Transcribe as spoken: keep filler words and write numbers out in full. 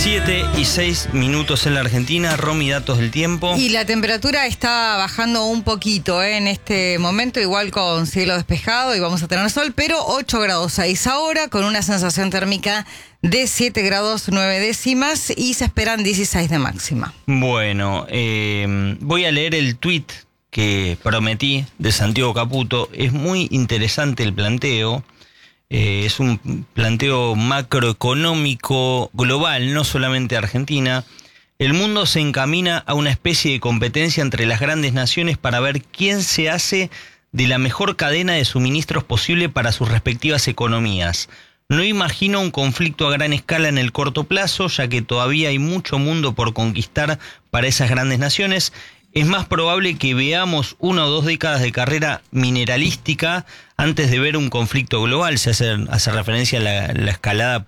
siete y seis minutos en la Argentina. Romy, datos del tiempo. Y la temperatura está bajando un poquito ¿eh? en este momento, igual con cielo despejado y vamos a tener sol, pero ocho grados seis ahora, con una sensación térmica de siete grados nueve décimas y se esperan dieciséis de máxima. Bueno, eh, voy a leer el tuit que prometí de Santiago Caputo. Es muy interesante el planteo. Eh, es un planteo macroeconómico global, no solamente Argentina. El mundo se encamina a una especie de competencia entre las grandes naciones para ver quién se hace de la mejor cadena de suministros posible para sus respectivas economías. No imagino un conflicto a gran escala en el corto plazo, ya que todavía hay mucho mundo por conquistar para esas grandes naciones. Es más probable que veamos una o dos décadas de carrera mineralística antes de ver un conflicto global. Se hace, hace referencia a la, la escalada